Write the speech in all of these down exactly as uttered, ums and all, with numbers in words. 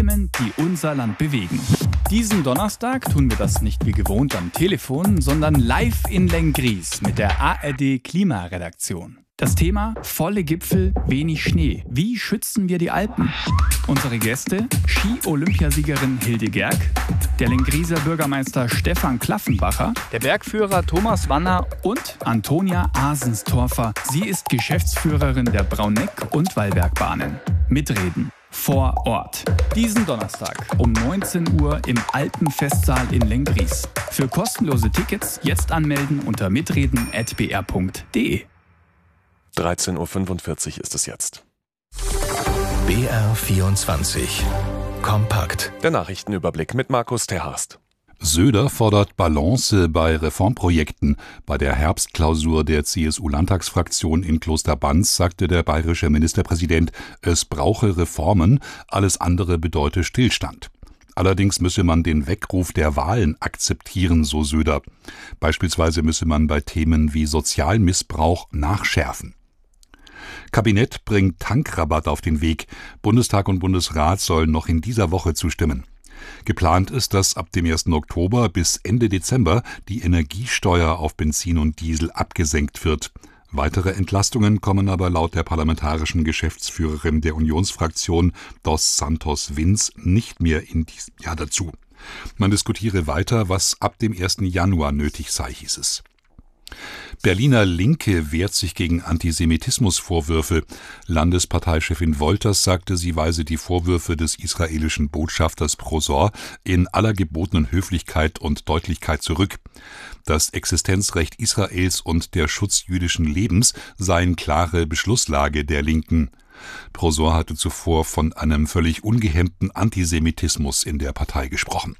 Themen, die unser Land bewegen. Diesen Donnerstag tun wir das nicht wie gewohnt am Telefon, sondern live in Lenggries mit der A R D-Klimaredaktion. Das Thema: volle Gipfel, wenig Schnee. Wie schützen wir die Alpen? Unsere Gäste: Ski-Olympiasiegerin Hilde Gerg, der Lengrieser Bürgermeister Stefan Klaffenbacher, der Bergführer Thomas Wanner und Antonia Asenstorfer. Sie ist Geschäftsführerin der Brauneck- und Wallbergbahnen. Mitreden vor Ort. Diesen Donnerstag um neunzehn Uhr im Alpenfestsaal in Lenggries. Für kostenlose Tickets jetzt anmelden unter mitreden at b r punkt d e. dreizehn Uhr fünfundvierzig ist es jetzt. B R vierundzwanzig. Kompakt. Der Nachrichtenüberblick mit Markus Terhast. Söder fordert Balance bei Reformprojekten. Bei der Herbstklausur der C S U-Landtagsfraktion in Klosterbanz sagte der bayerische Ministerpräsident, es brauche Reformen, alles andere bedeute Stillstand. Allerdings müsse man den Weckruf der Wahlen akzeptieren, so Söder. Beispielsweise müsse man bei Themen wie Sozialmissbrauch nachschärfen. Kabinett bringt Tankrabatt auf den Weg. Bundestag und Bundesrat sollen noch in dieser Woche zustimmen. Geplant ist, dass ab dem ersten Oktober bis Ende Dezember die Energiesteuer auf Benzin und Diesel abgesenkt wird. Weitere Entlastungen kommen aber laut der parlamentarischen Geschäftsführerin der Unionsfraktion Dos Santos Vins nicht mehr in diesem Jahr dazu. Man diskutiere weiter, was ab dem ersten Januar nötig sei, hieß es. Berliner Linke wehrt sich gegen Antisemitismusvorwürfe. Landesparteichefin Wolters sagte, sie weise die Vorwürfe des israelischen Botschafters Prosor in aller gebotenen Höflichkeit und Deutlichkeit zurück. Das Existenzrecht Israels und der Schutz jüdischen Lebens seien klare Beschlusslage der Linken. Prosor hatte zuvor von einem völlig ungehemmten Antisemitismus in der Partei gesprochen.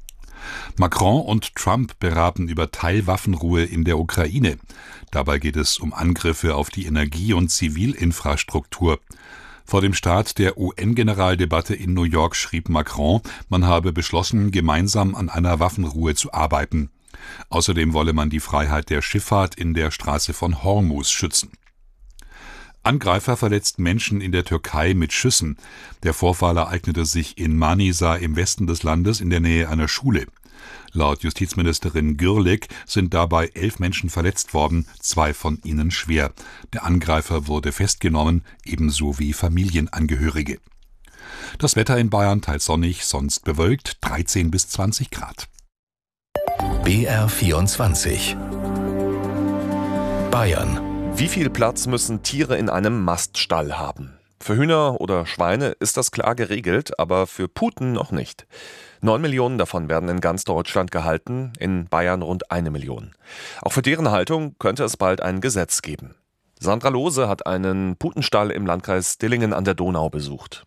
Macron und Trump beraten über Teilwaffenruhe in der Ukraine. Dabei geht es um Angriffe auf die Energie- und Zivilinfrastruktur. Vor dem Start der U N-Generaldebatte in New York schrieb Macron, man habe beschlossen, gemeinsam an einer Waffenruhe zu arbeiten. Außerdem wolle man die Freiheit der Schifffahrt in der Straße von Hormuz schützen. Angreifer verletzten Menschen in der Türkei mit Schüssen. Der Vorfall ereignete sich in Manisa im Westen des Landes in der Nähe einer Schule. Laut Justizministerin Gürlik sind dabei elf Menschen verletzt worden, zwei von ihnen schwer. Der Angreifer wurde festgenommen, ebenso wie Familienangehörige. Das Wetter in Bayern teils sonnig, sonst bewölkt, dreizehn bis zwanzig Grad. B R vierundzwanzig. Bayern. Wie viel Platz müssen Tiere in einem Maststall haben? Für Hühner oder Schweine ist das klar geregelt, aber für Puten noch nicht. Neun Millionen davon werden in ganz Deutschland gehalten, in Bayern rund eine Million. Auch für deren Haltung könnte es bald ein Gesetz geben. Sandra Lohse hat einen Putenstall im Landkreis Dillingen an der Donau besucht.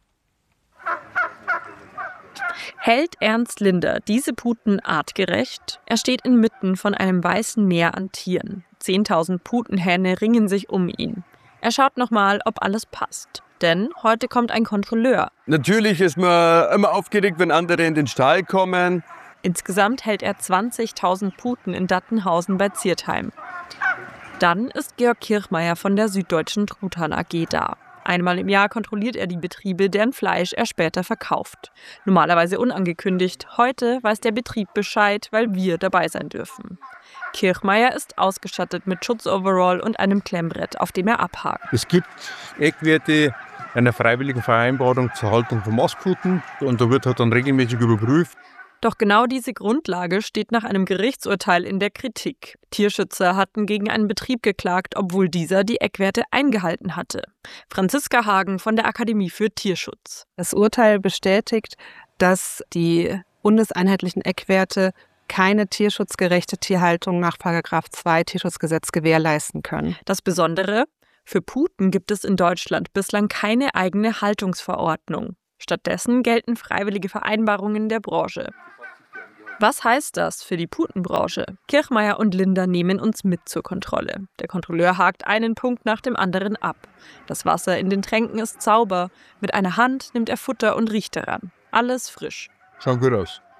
Hält Ernst Linder diese Puten artgerecht? Er steht inmitten von einem weißen Meer an Tieren. Zehntausend Putenhähne ringen sich um ihn. Er schaut nochmal, ob alles passt. Denn heute kommt ein Kontrolleur. Natürlich ist man immer aufgeregt, wenn andere in den Stall kommen. Insgesamt hält er zwanzigtausend Puten in Dattenhausen bei Ziertheim. Dann ist Georg Kirchmeier von der Süddeutschen Truthahn A G da. Einmal im Jahr kontrolliert er die Betriebe, deren Fleisch er später verkauft. Normalerweise unangekündigt. Heute weiß der Betrieb Bescheid, weil wir dabei sein dürfen. Kirchmeier ist ausgestattet mit Schutzoverall und einem Klemmbrett, auf dem er abhakt. Es gibt Eckwerte einer freiwilligen Vereinbarung zur Haltung von Mastputen und da wird halt dann regelmäßig überprüft. Doch genau diese Grundlage steht nach einem Gerichtsurteil in der Kritik. Tierschützer hatten gegen einen Betrieb geklagt, obwohl dieser die Eckwerte eingehalten hatte. Franziska Hagen von der Akademie für Tierschutz. Das Urteil bestätigt, dass die bundeseinheitlichen Eckwerte keine tierschutzgerechte Tierhaltung nach Paragraph zwei Tierschutzgesetz gewährleisten können. Das Besondere: Für Puten gibt es in Deutschland bislang keine eigene Haltungsverordnung. Stattdessen gelten freiwillige Vereinbarungen der Branche. Was heißt das für die Putenbranche? Kirchmeier und Linder nehmen uns mit zur Kontrolle. Der Kontrolleur hakt einen Punkt nach dem anderen ab. Das Wasser in den Tränken ist sauber. Mit einer Hand nimmt er Futter und riecht daran. Alles frisch. Schaut gut aus.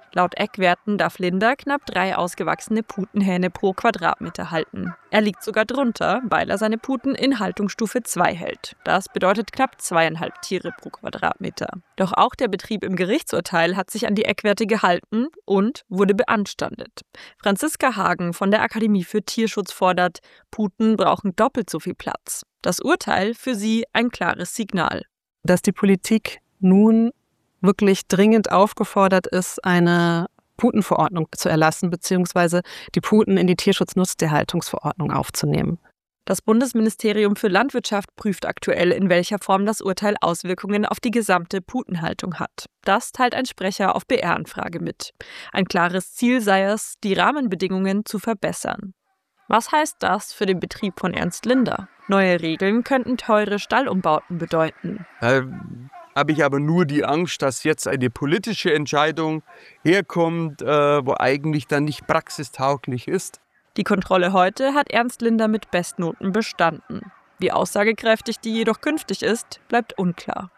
Laut Eckwerten darf Linder knapp drei ausgewachsene Putenhähne pro Quadratmeter halten. Er liegt sogar drunter, weil er seine Puten in Haltungsstufe zwei hält. Das bedeutet knapp zweieinhalb Tiere pro Quadratmeter. Doch auch der Betrieb im Gerichtsurteil hat sich an die Eckwerte gehalten und wurde beanstandet. Franziska Hagen von der Akademie für Tierschutz fordert, Puten brauchen doppelt so viel Platz. Das Urteil für sie ein klares Signal. Dass die Politik nun wirklich dringend aufgefordert ist, eine Putenverordnung zu erlassen, beziehungsweise die Puten in die Tierschutznutztierhaltungsverordnung aufzunehmen. Das Bundesministerium für Landwirtschaft prüft aktuell, in welcher Form das Urteil Auswirkungen auf die gesamte Putenhaltung hat. Das teilt ein Sprecher auf B R-Anfrage mit. Ein klares Ziel sei es, die Rahmenbedingungen zu verbessern. Was heißt das für den Betrieb von Ernst Linder? Neue Regeln könnten teure Stallumbauten bedeuten. Da habe ich aber nur die Angst, dass jetzt eine politische Entscheidung herkommt, äh, wo eigentlich dann nicht praxistauglich ist. Die Kontrolle heute hat Ernst Linder mit Bestnoten bestanden. Wie aussagekräftig die jedoch künftig ist, bleibt unklar.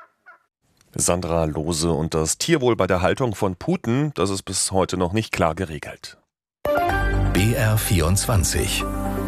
Sandra Lohse und das Tierwohl bei der Haltung von Puten, das ist bis heute noch nicht klar geregelt. B R vierundzwanzig.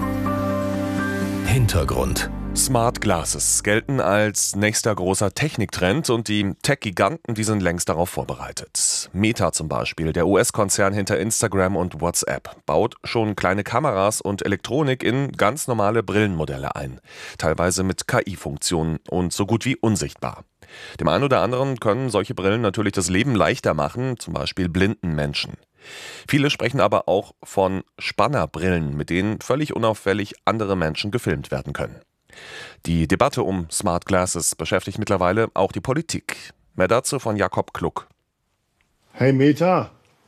Hintergrund. Smart Glasses gelten als nächster großer Techniktrend und die Tech-Giganten, die sind längst darauf vorbereitet. Meta zum Beispiel, der U S-Konzern hinter Instagram und WhatsApp, baut schon kleine Kameras und Elektronik in ganz normale Brillenmodelle ein. Teilweise mit K I-Funktionen und so gut wie unsichtbar. Dem einen oder anderen können solche Brillen natürlich das Leben leichter machen, zum Beispiel blinden Menschen. Viele sprechen aber auch von Spannerbrillen, mit denen völlig unauffällig andere Menschen gefilmt werden können. Die Debatte um Smart Glasses beschäftigt mittlerweile auch die Politik. Mehr dazu von Jakob Kluck. Hey Meta,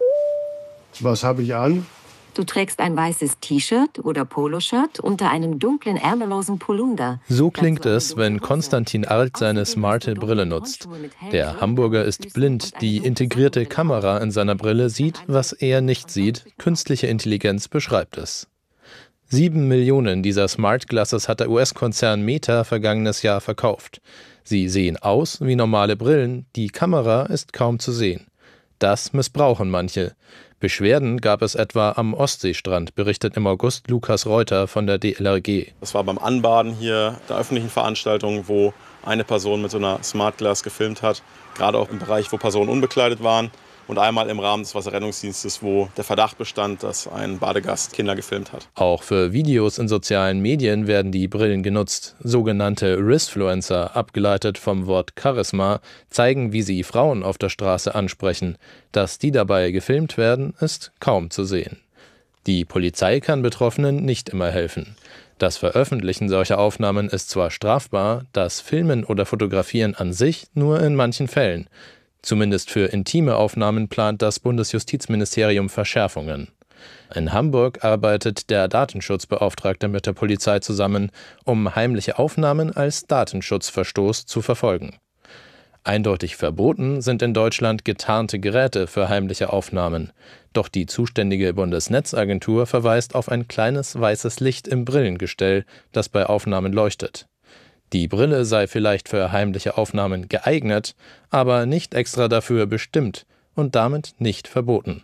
was habe ich an? Du trägst ein weißes T-Shirt oder Poloshirt unter einem dunklen, ärmellosen Polunder. So klingt es, wenn Konstantin Arlt seine smarte Brille nutzt. Der Hamburger ist blind. Die integrierte Kamera in seiner Brille sieht, was er nicht sieht. Künstliche Intelligenz beschreibt es. Sieben Millionen dieser Smart Glasses hat der U S-Konzern Meta vergangenes Jahr verkauft. Sie sehen aus wie normale Brillen, die Kamera ist kaum zu sehen. Das missbrauchen manche. Beschwerden gab es etwa am Ostseestrand, berichtet im August Lukas Reuter von der D L R G. Das war beim Anbaden hier der öffentlichen Veranstaltung, wo eine Person mit so einer Smart Glass gefilmt hat, gerade auch im Bereich, wo Personen unbekleidet waren. Und einmal im Rahmen des Wasserrettungsdienstes, wo der Verdacht bestand, dass ein Badegast Kinder gefilmt hat. Auch für Videos in sozialen Medien werden die Brillen genutzt. Sogenannte Risfluencer, abgeleitet vom Wort Charisma, zeigen, wie sie Frauen auf der Straße ansprechen. Dass die dabei gefilmt werden, ist kaum zu sehen. Die Polizei kann Betroffenen nicht immer helfen. Das Veröffentlichen solcher Aufnahmen ist zwar strafbar, das Filmen oder Fotografieren an sich nur in manchen Fällen. Zumindest für intime Aufnahmen plant das Bundesjustizministerium Verschärfungen. In Hamburg arbeitet der Datenschutzbeauftragte mit der Polizei zusammen, um heimliche Aufnahmen als Datenschutzverstoß zu verfolgen. Eindeutig verboten sind in Deutschland getarnte Geräte für heimliche Aufnahmen. Doch die zuständige Bundesnetzagentur verweist auf ein kleines weißes Licht im Brillengestell, das bei Aufnahmen leuchtet. Die Brille sei vielleicht für heimliche Aufnahmen geeignet, aber nicht extra dafür bestimmt und damit nicht verboten.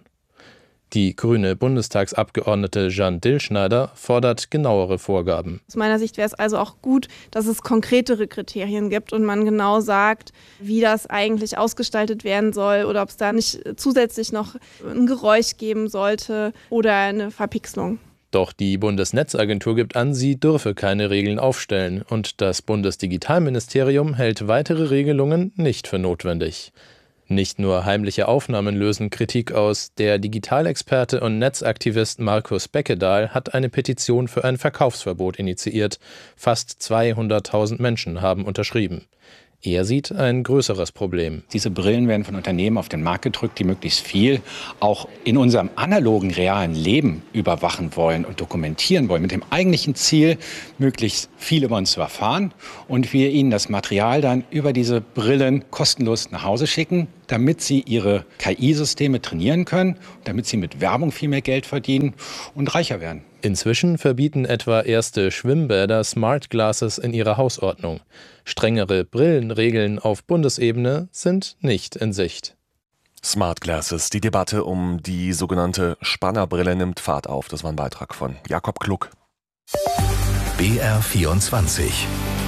Die grüne Bundestagsabgeordnete Jeanne Dillschneider fordert genauere Vorgaben. Aus meiner Sicht wäre es also auch gut, dass es konkretere Kriterien gibt und man genau sagt, wie das eigentlich ausgestaltet werden soll oder ob es da nicht zusätzlich noch ein Geräusch geben sollte oder eine Verpixelung. Doch die Bundesnetzagentur gibt an, sie dürfe keine Regeln aufstellen und das Bundesdigitalministerium hält weitere Regelungen nicht für notwendig. Nicht nur heimliche Aufnahmen lösen Kritik aus. Der Digitalexperte und Netzaktivist Markus Beckedahl hat eine Petition für ein Verkaufsverbot initiiert. Fast zweihunderttausend Menschen haben unterschrieben. Er sieht ein größeres Problem. Diese Brillen werden von Unternehmen auf den Markt gedrückt, die möglichst viel auch in unserem analogen, realen Leben überwachen wollen und dokumentieren wollen, mit dem eigentlichen Ziel, möglichst viel über uns zu erfahren und wir ihnen das Material dann über diese Brillen kostenlos nach Hause schicken, damit sie ihre K I-Systeme trainieren können, damit sie mit Werbung viel mehr Geld verdienen und reicher werden. Inzwischen verbieten etwa erste Schwimmbäder Smart Glasses in ihrer Hausordnung. Strengere Brillenregeln auf Bundesebene sind nicht in Sicht. Smart Glasses. Die Debatte um die sogenannte Spannerbrille nimmt Fahrt auf. Das war ein Beitrag von Jakob Kluck. B R vierundzwanzig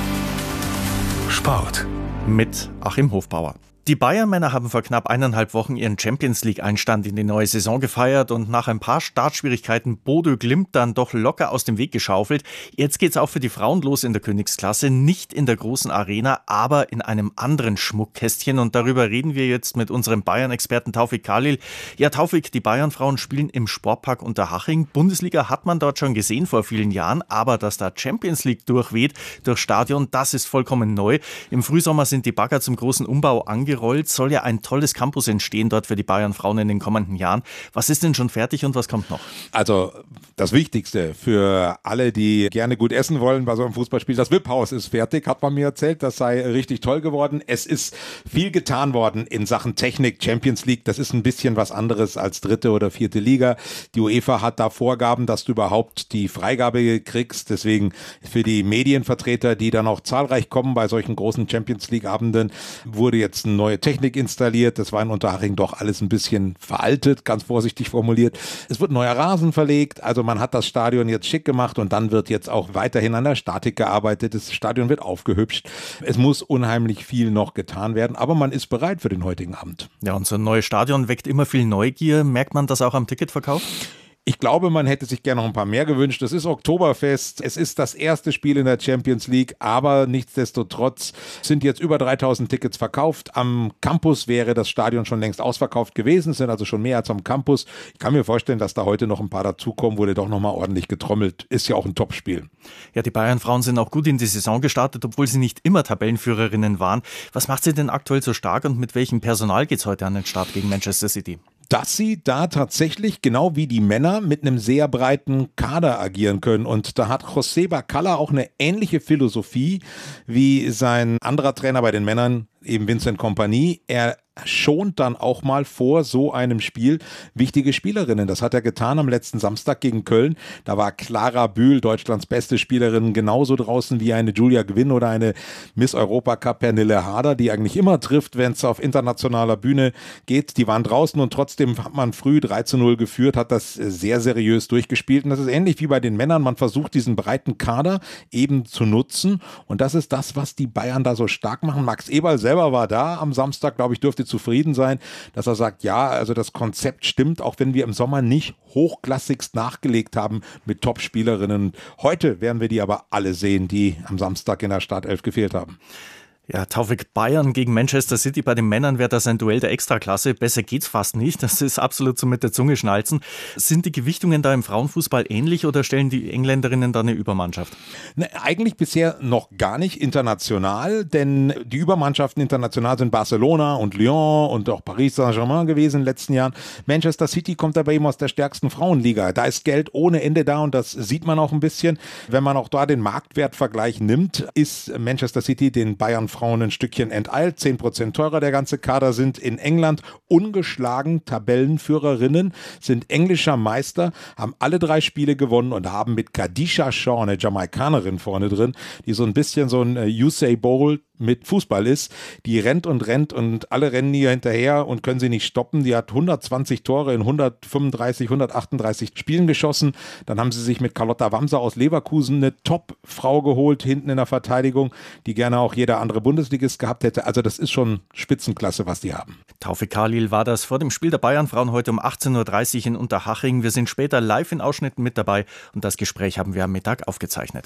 Sport mit Achim Hofbauer. Die Bayern-Männer haben vor knapp eineinhalb Wochen ihren Champions-League-Einstand in die neue Saison gefeiert und nach ein paar Startschwierigkeiten Bodø Glimt dann doch locker aus dem Weg geschaufelt. Jetzt geht's auch für die Frauen los in der Königsklasse, nicht in der großen Arena, aber in einem anderen Schmuckkästchen. Und darüber reden wir jetzt mit unserem Bayern-Experten Taufik Khalil. Ja, Taufik, die Bayern-Frauen spielen im Sportpark Unterhaching. Bundesliga hat man dort schon gesehen vor vielen Jahren, aber dass da Champions League durchweht durchs Stadion, das ist vollkommen neu. Im Frühsommer sind die Bagger zum großen Umbau angerollt. Soll ja ein tolles Campus entstehen dort für die Bayern-Frauen in den kommenden Jahren. Was ist denn schon fertig und was kommt noch? Also das Wichtigste für alle, die gerne gut essen wollen bei so einem Fußballspiel, das V I P-Haus ist fertig, hat man mir erzählt. Das sei richtig toll geworden. Es ist viel getan worden in Sachen Technik. Champions League, das ist ein bisschen was anderes als dritte oder vierte Liga. Die UEFA hat da Vorgaben, dass du überhaupt die Freigabe kriegst. Deswegen für die Medienvertreter, die dann auch zahlreich kommen bei solchen großen Champions League-Abenden, wurde jetzt ein neue Technik installiert. Das war in Unterhaching doch alles ein bisschen veraltet, ganz vorsichtig formuliert. Es wird neuer Rasen verlegt, also man hat das Stadion jetzt schick gemacht und dann wird jetzt auch weiterhin an der Statik gearbeitet. Das Stadion wird aufgehübscht. Es muss unheimlich viel noch getan werden, aber man ist bereit für den heutigen Abend. Ja, und so ein neues Stadion weckt immer viel Neugier. Merkt man das auch am Ticketverkauf? Ich glaube, man hätte sich gerne noch ein paar mehr gewünscht. Es ist Oktoberfest, es ist das erste Spiel in der Champions League, aber nichtsdestotrotz sind jetzt über dreitausend Tickets verkauft. Am Campus wäre das Stadion schon längst ausverkauft gewesen, es sind also schon mehr als am Campus. Ich kann mir vorstellen, dass da heute noch ein paar dazukommen, wurde doch nochmal ordentlich getrommelt. Ist ja auch ein Topspiel. Ja, die Bayern-Frauen sind auch gut in die Saison gestartet, obwohl sie nicht immer Tabellenführerinnen waren. Was macht sie denn aktuell so stark und mit welchem Personal geht's heute an den Start gegen Manchester City? Dass sie da tatsächlich, genau wie die Männer, mit einem sehr breiten Kader agieren können. Und da hat José Bacalla auch eine ähnliche Philosophie wie sein anderer Trainer bei den Männern, eben Vincent Kompany. Er schont dann auch mal vor so einem Spiel wichtige Spielerinnen. Das hat er getan am letzten Samstag gegen Köln. Da war Clara Bühl, Deutschlands beste Spielerin, genauso draußen wie eine Julia Gwynn oder eine Miss Europacup Pernille Harder, die eigentlich immer trifft, wenn es auf internationaler Bühne geht. Die waren draußen und trotzdem hat man früh drei zu null geführt, hat das sehr seriös durchgespielt. Und das ist ähnlich wie bei den Männern. Man versucht, diesen breiten Kader eben zu nutzen. Und das ist das, was die Bayern da so stark machen. Max Eberl selber war da am Samstag, glaube ich, dürfte zufrieden sein, dass er sagt, ja, also das Konzept stimmt, auch wenn wir im Sommer nicht hochklassigst nachgelegt haben mit Top-Spielerinnen. Heute werden wir die aber alle sehen, die am Samstag in der Startelf gefehlt haben. Ja, Taufik, Bayern gegen Manchester City, bei den Männern wäre das ein Duell der Extraklasse. Besser geht's fast nicht. Das ist absolut so mit der Zunge schnalzen. Sind die Gewichtungen da im Frauenfußball ähnlich oder stellen die Engländerinnen da eine Übermannschaft? Ne, eigentlich bisher noch gar nicht international, denn die Übermannschaften international sind Barcelona und Lyon und auch Paris Saint-Germain gewesen in den letzten Jahren. Manchester City kommt aber eben aus der stärksten Frauenliga. Da ist Geld ohne Ende da und das sieht man auch ein bisschen. Wenn man auch da den Marktwertvergleich nimmt, ist Manchester City den Bayern Frauen ein Stückchen enteilt, zehn Prozent teurer. Der ganze Kader sind in England ungeschlagen Tabellenführerinnen, sind englischer Meister, haben alle drei Spiele gewonnen und haben mit Khadija Shaw, eine Jamaikanerin vorne drin, die so ein bisschen so ein Usain Bolt mit Fußball ist, die rennt und rennt und alle rennen ihr hinterher und können sie nicht stoppen. Die hat hundertzwanzig Tore in hundertfünfunddreißig, hundertachtunddreißig Spielen geschossen. Dann haben sie sich mit Carlotta Wamser aus Leverkusen eine Top-Frau geholt, hinten in der Verteidigung, die gerne auch jeder andere Bundesligist gehabt hätte. Also das ist schon Spitzenklasse, was die haben. Taufik Khalil war das vor dem Spiel der Bayern-Frauen heute um achtzehn Uhr dreißig in Unterhaching. Wir sind später live in Ausschnitten mit dabei und das Gespräch haben wir am Mittag aufgezeichnet.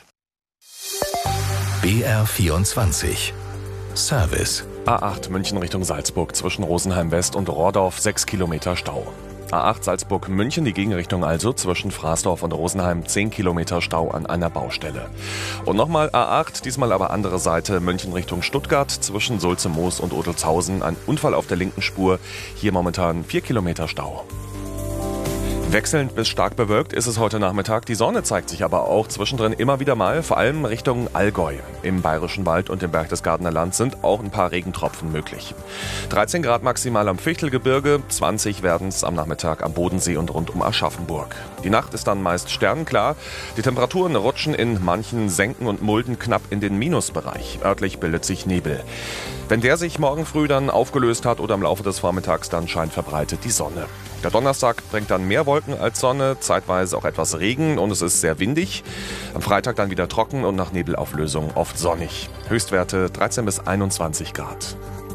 B R vierundzwanzig Service. A acht München Richtung Salzburg zwischen Rosenheim West und Rohrdorf sechs Kilometer Stau. A acht Salzburg-München, die Gegenrichtung also zwischen Fraßdorf und Rosenheim zehn Kilometer Stau an einer Baustelle. Und nochmal A acht, diesmal aber andere Seite, München Richtung Stuttgart zwischen Sulze-Moos und Odelzhausen. Ein Unfall auf der linken Spur, hier momentan vier Kilometer Stau. Wechselnd bis stark bewölkt ist es heute Nachmittag. Die Sonne zeigt sich aber auch zwischendrin immer wieder mal, vor allem Richtung Allgäu. Im Bayerischen Wald und im Berchtesgadener Land sind auch ein paar Regentropfen möglich. dreizehn Grad maximal am Fichtelgebirge, zwanzig werden es am Nachmittag am Bodensee und rund um Aschaffenburg. Die Nacht ist dann meist sternenklar. Die Temperaturen rutschen in manchen Senken und Mulden knapp in den Minusbereich. Örtlich bildet sich Nebel. Wenn der sich morgen früh dann aufgelöst hat oder im Laufe des Vormittags, dann scheint verbreitet die Sonne. Der Donnerstag bringt dann mehr Wolken als Sonne, zeitweise auch etwas Regen und es ist sehr windig. Am Freitag dann wieder trocken und nach Nebelauflösung oft sonnig. Höchstwerte dreizehn bis einundzwanzig Grad.